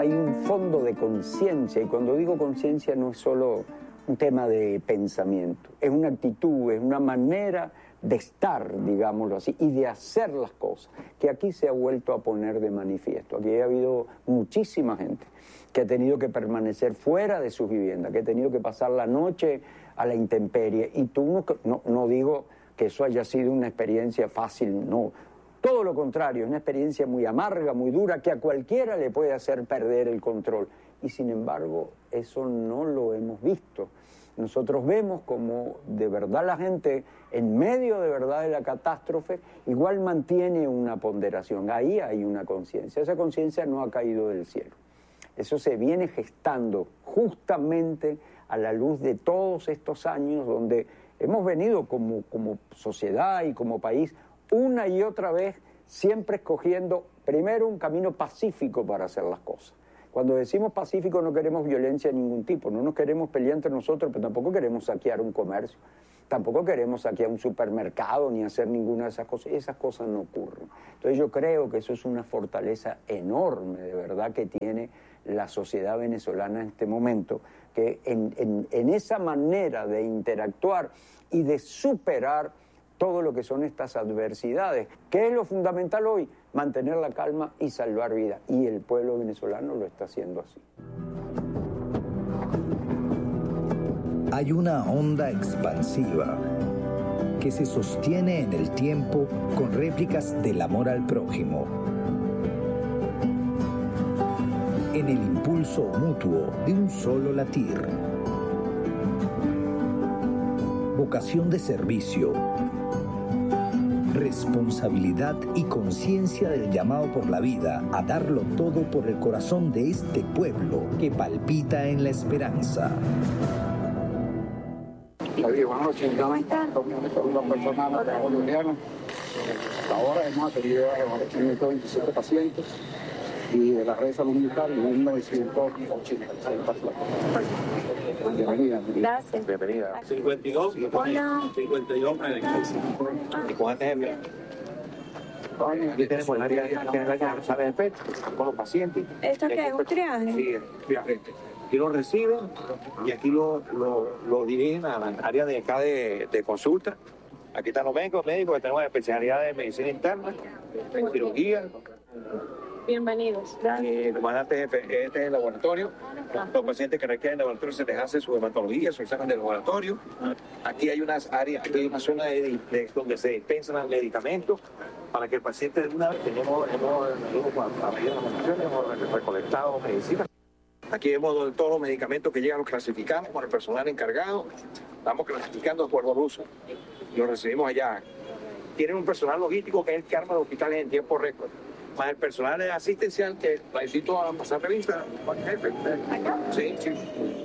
hay un fondo de conciencia, y cuando digo conciencia no es solo un tema de pensamiento, es una actitud, es una manera de estar, digámoslo así, y de hacer las cosas, que aquí se ha vuelto a poner de manifiesto. Aquí ha habido muchísima gente que ha tenido que permanecer fuera de sus viviendas, que ha tenido que pasar la noche a la intemperie, y tú no digo que eso haya sido una experiencia fácil, no. Todo lo contrario, es una experiencia muy amarga, muy dura, que a cualquiera le puede hacer perder el control. Y sin embargo, eso no lo hemos visto. Nosotros vemos como de verdad la gente, en medio de verdad de la catástrofe, igual mantiene una ponderación. Ahí hay una conciencia. Esa conciencia no ha caído del cielo. Eso se viene gestando justamente a la luz de todos estos años donde hemos venido como sociedad y como país una y otra vez siempre escogiendo primero un camino pacífico para hacer las cosas. Cuando decimos pacífico no queremos violencia de ningún tipo, no nos queremos pelear entre nosotros, pero tampoco queremos saquear un comercio, tampoco queremos saquear un supermercado ni hacer ninguna de esas cosas, y esas cosas no ocurren. Entonces yo creo que eso es una fortaleza enorme, de verdad, que tiene la sociedad venezolana en este momento, que en esa manera de interactuar y de superar todo lo que son estas adversidades. ¿Qué es lo fundamental hoy? Mantener la calma y salvar vidas. Y el pueblo venezolano lo está haciendo así. Hay una onda expansiva que se sostiene en el tiempo con réplicas del amor al prójimo, en el impulso mutuo de un solo latir, vocación de servicio, responsabilidad y conciencia del llamado por la vida a darlo todo por el corazón de este pueblo que palpita en la esperanza. Buenas noches. ¿Cómo están? Somos dos personas bolivianas. Hasta ahora hemos atendido a 527 pacientes y de la red de salud militar 1980. Bienvenida. Gracias. Bienvenida. 52. Hola. 52. ¿Y cuántos es? Aquí tenemos el área que sale del pecho con los pacientes. ¿Esto qué es? ¿Un triaje? Sí, triaje. Aquí lo reciben y aquí lo dirigen a la área de acá de consulta. Aquí están los médicos que tenemos especialidad de medicina interna, cirugía. Bienvenidos. Comandante jefe, este es el laboratorio. Los pacientes que requieren laboratorio se les hace su hematología, su examen de laboratorio. Aquí hay unas áreas, aquí hay una zona donde se dispensan los medicamentos para que el paciente de una vez a medida de la vacunación hemos recolectado medicinas. Aquí vemos todos los medicamentos que llegan, los clasificamos con el personal encargado. Estamos clasificando de acuerdo al uso. Los recibimos allá. Tienen un personal logístico que es el que arma los hospitales en tiempo récord. Más el personal asistencial que necesito a pasar revista. Jefe. Sí, sí.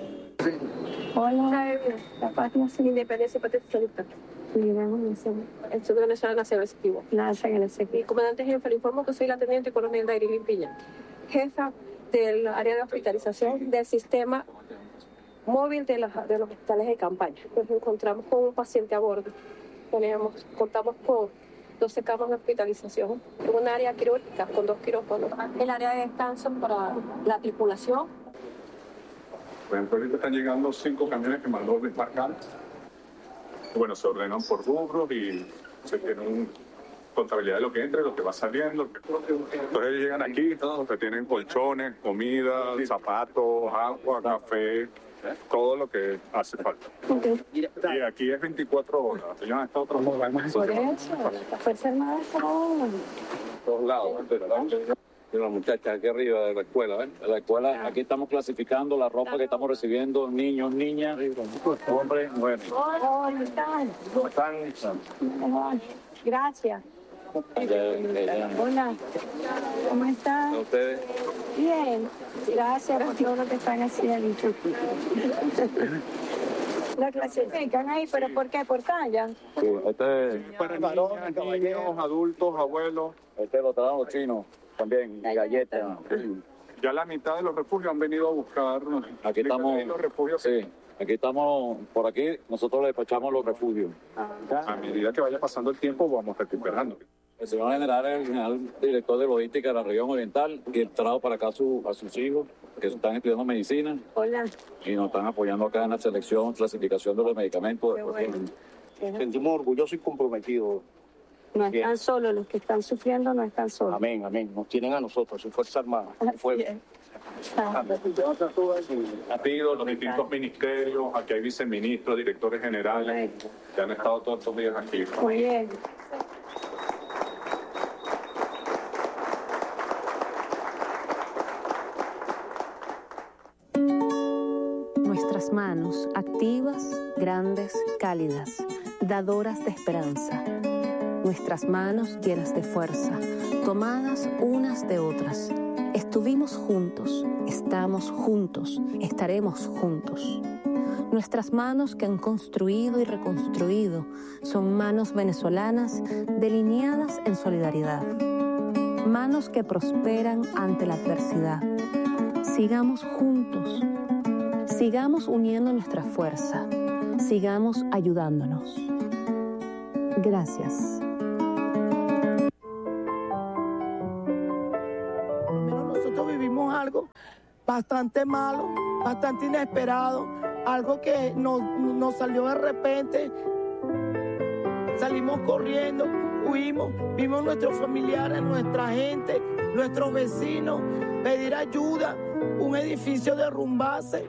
Hola. La página sin independencia patrimonial. El Centro Nacional Nacional Executivo. Mi comandante jefe, le informo que soy la teniente coronel Dairilin Piña, jefa del área de hospitalización del sistema móvil de los hospitales de campaña. Nos encontramos con un paciente a bordo. Contamos con 12 camas de hospitalización en un área quirúrgica con 2 quirófanos. El área de descanso para la tripulación. Por ejemplo, ahorita están llegando 5 camiones que mandó desmarcar. Bueno, se ordenan por rubros y se tiene una contabilidad de lo que entra y lo que va saliendo. Entonces llegan aquí, que tienen colchones, comida, zapatos, agua, café, todo lo que hace falta. Okay. Y aquí es 24 horas. Ellos han estado trabajando. Por eso, la Fuerza Armada está en Todos lados, y una muchacha aquí arriba de la escuela, ¿ven? De la escuela, aquí estamos clasificando la ropa que estamos recibiendo, niños, niñas, hombres, mujeres. Hola, ¿qué tal? ¿Cómo están? Gracias. Hola, ¿cómo están? ¿Ustedes? Bien, gracias por todo lo que están haciendo. La clasifican ahí, ¿pero por qué? ¿Por talla? Sí, este es Para niñas, niños, adultos, abuelos. lo traen los chinos también, galletas. Ya la mitad de los refugios han venido a buscar. Aquí estamos, los refugios. sí, aquí estamos, por aquí nosotros le despachamos los refugios. A medida que vaya pasando el tiempo vamos recuperando. El señor general es el general director de logística de la región oriental y él trajo para acá a sus hijos que están estudiando medicina. Hola. Y nos están apoyando acá en la selección, clasificación de los medicamentos. Qué bueno. Sentimos orgullosos y comprometidos. No están solos, los que están sufriendo no están solos. Amén, amén. Nos tienen a nosotros, su Fuerza Armada. Así es. Pido los distintos ministerios, aquí hay viceministros, directores generales, que han estado todos estos días aquí. Muy bien. Nuestras manos, activas, grandes, cálidas, dadoras de esperanza. Nuestras manos llenas de fuerza, tomadas unas de otras. Estuvimos juntos, estamos juntos, estaremos juntos. Nuestras manos que han construido y reconstruido son manos venezolanas delineadas en solidaridad. Manos que prosperan ante la adversidad. Sigamos juntos. Sigamos uniendo nuestra fuerza. Sigamos ayudándonos. Gracias. Nosotros vivimos algo bastante malo, bastante inesperado, algo que nos salió de repente. Salimos corriendo, huimos, vimos nuestros familiares, nuestra gente, nuestros vecinos, pedir ayuda, un edificio derrumbarse.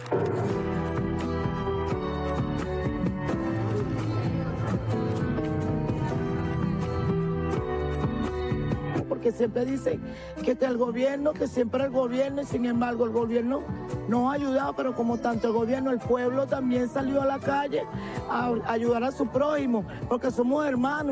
Porque siempre dicen que el gobierno, que siempre el gobierno, y sin embargo el gobierno nos ha ayudado, pero como tanto el gobierno, el pueblo también salió a la calle a ayudar a su prójimo, porque somos hermanos.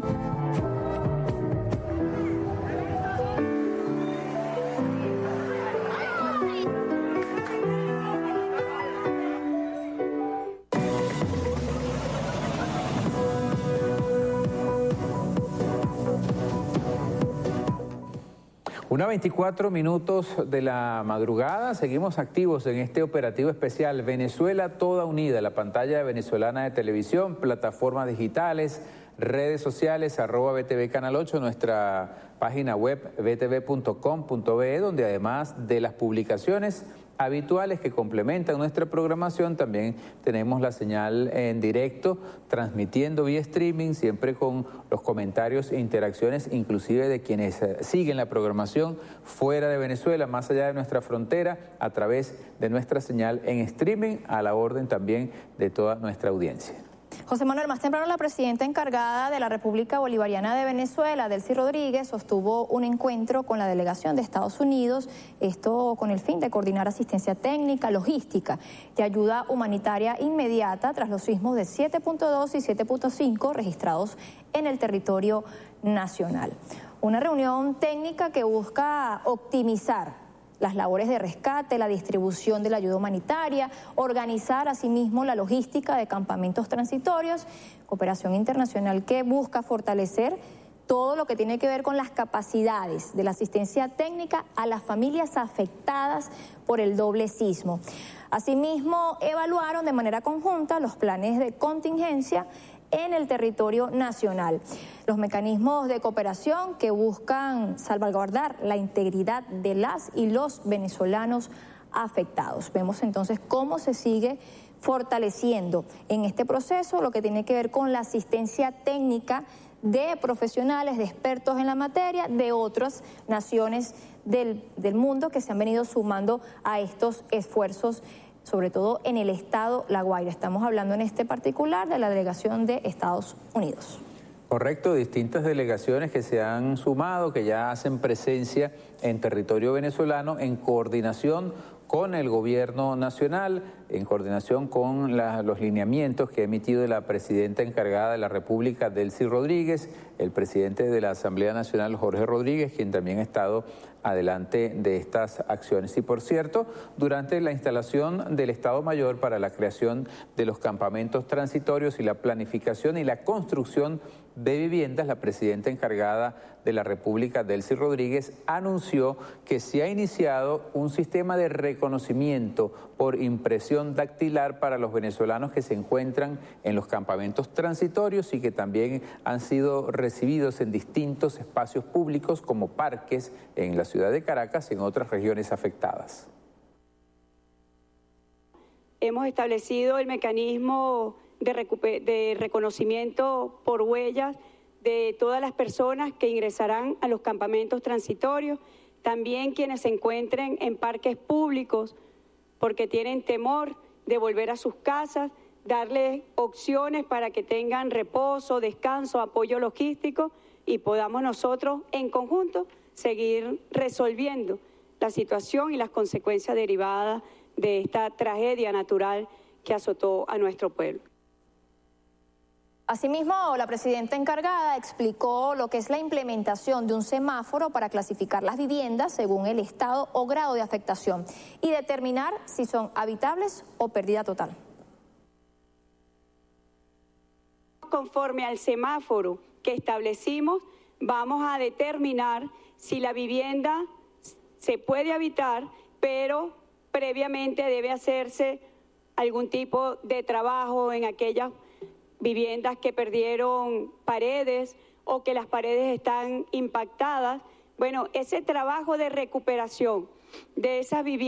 Una 24 minutos de la madrugada, seguimos activos en este operativo especial Venezuela Toda Unida, la pantalla de Venezolana de Televisión, plataformas digitales, redes sociales, @BTV Canal 8, nuestra página web btv.com.be, donde además de las publicaciones habituales que complementan nuestra programación, también tenemos la señal en directo, transmitiendo vía streaming, siempre con los comentarios e interacciones, inclusive de quienes siguen la programación fuera de Venezuela, más allá de nuestra frontera, a través de nuestra señal en streaming, a la orden también de toda nuestra audiencia. José Manuel, más temprano la presidenta encargada de la República Bolivariana de Venezuela, Delcy Rodríguez, sostuvo un encuentro con la delegación de Estados Unidos, esto con el fin de coordinar asistencia técnica, logística y ayuda humanitaria inmediata tras los sismos de 7.2 y 7.5 registrados en el territorio nacional. Una reunión técnica que busca optimizar las labores de rescate, la distribución de la ayuda humanitaria, organizar asimismo la logística de campamentos transitorios, cooperación internacional que busca fortalecer todo lo que tiene que ver con las capacidades de la asistencia técnica a las familias afectadas por el doble sismo. Asimismo, evaluaron de manera conjunta los planes de contingencia en el territorio nacional, los mecanismos de cooperación que buscan salvaguardar la integridad de las y los venezolanos afectados. Vemos entonces cómo se sigue fortaleciendo en este proceso lo que tiene que ver con la asistencia técnica de profesionales, de expertos en la materia, de otras naciones del mundo que se han venido sumando a estos esfuerzos, sobre todo en el estado La Guaira. Estamos hablando en este particular de la delegación de Estados Unidos. Correcto, distintas delegaciones que se han sumado, que ya hacen presencia en territorio venezolano en coordinación con el gobierno nacional, en coordinación con los lineamientos que ha emitido la presidenta encargada de la República, Delcy Rodríguez, el presidente de la Asamblea Nacional, Jorge Rodríguez, quien también ha estado adelante de estas acciones. Y por cierto, durante la instalación del Estado Mayor para la creación de los campamentos transitorios y la planificación y la construcción de viviendas, la presidenta encargada de la República, Delcy Rodríguez, anunció que se ha iniciado un sistema de reconocimiento por impresión dactilar para los venezolanos que se encuentran en los campamentos transitorios y que también han sido recibidos en distintos espacios públicos como parques en la ciudad de Caracas y en otras regiones afectadas. Hemos establecido el mecanismo de reconocimiento por huellas de todas las personas que ingresarán a los campamentos transitorios, también quienes se encuentren en parques públicos porque tienen temor de volver a sus casas, darles opciones para que tengan reposo, descanso, apoyo logístico y podamos nosotros en conjunto seguir resolviendo la situación y las consecuencias derivadas de esta tragedia natural que azotó a nuestro pueblo. Asimismo, la presidenta encargada explicó lo que es la implementación de un semáforo para clasificar las viviendas según el estado o grado de afectación y determinar si son habitables o pérdida total. Conforme al semáforo que establecimos, vamos a determinar si la vivienda se puede habitar, pero previamente debe hacerse algún tipo de trabajo en aquellas viviendas que perdieron paredes o que las paredes están impactadas. Bueno, ese trabajo de recuperación de esas viviendas